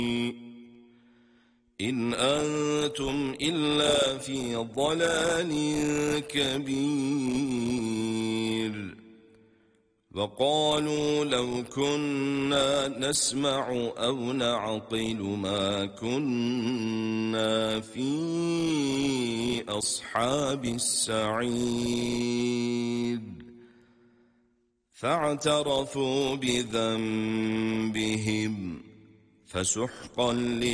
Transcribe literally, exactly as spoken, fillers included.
إن أنتم إلا في ضلال كبير وقالوا لو كنا نسمع أو نعقل ما كنا في أصحاب السعير فاعترفوا بذنبهم فسحقا